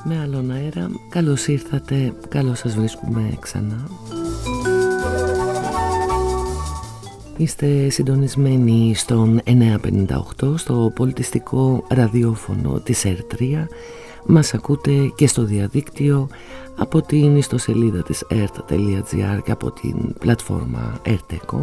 με άλλον αέρα. Καλώς ήρθατε, καλώς σας βρίσκουμε ξανά. Είστε συντονισμένοι στον 958, στο πολιτιστικό ραδιόφωνο της ΕΡΤ3. Μας ακούτε και στο διαδίκτυο από την ιστοσελίδα της ert.gr και από την πλατφόρμα ERT-ECO.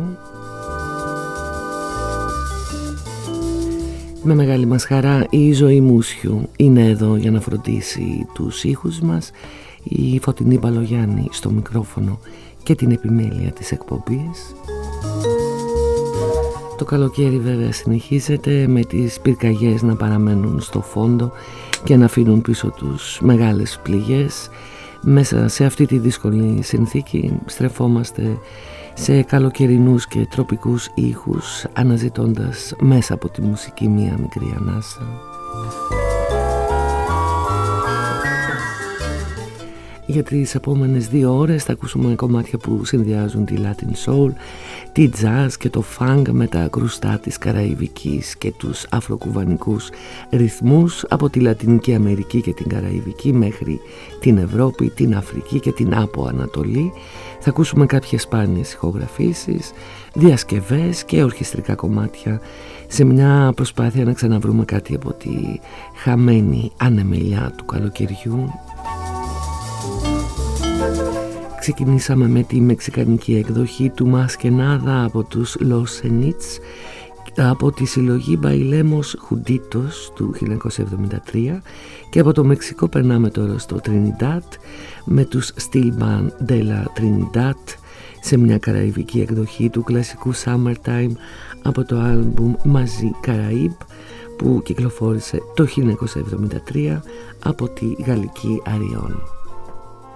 Με μεγάλη μας χαρά η Ζωή Μούσιου είναι εδώ για να φροντίσει τους ήχους μας, η Φωτεινή Μπαλογιάννη στο μικρόφωνο και την επιμέλεια της εκπομπής. Το καλοκαίρι βέβαια συνεχίζεται, με τις πυρκαγιές να παραμένουν στο φόντο και να αφήνουν πίσω τους μεγάλες πληγές. Μέσα σε αυτή τη δύσκολη συνθήκη στρεφόμαστε σε καλοκαιρινούς και τροπικούς ήχους, αναζητώντας μέσα από τη μουσική μία μικρή ανάσα. Για τις επόμενες 2 ώρες θα ακούσουμε κομμάτια που συνδυάζουν τη Latin Soul, τη Jazz και το Funk με τα κρουστά της Καραϊβικής και τους αφροκουβανικούς ρυθμούς, από τη Λατινική Αμερική και την Καραϊβική μέχρι την Ευρώπη, την Αφρική και την Άπο Ανατολή. Θα ακούσουμε κάποιες σπάνιες ηχογραφήσεις, διασκευές και ορχιστρικά κομμάτια σε μια προσπάθεια να ξαναβρούμε κάτι από τη χαμένη ανεμελιά του καλοκαιριού. Ξεκινήσαμε με τη μεξικανική εκδοχή του Μασκενάδα από τους Los Zenits, από τη συλλογή Bailemos Juntitos του 1973, και από το Μεξικό περνάμε τώρα στο Trinidad με τους Steel Band de la Trinidad σε μια καραϊβική εκδοχή του κλασικού Summertime από το άλμπουμ Μαζί Καραΐμπ που κυκλοφόρησε το 1973 από τη γαλλική Arion.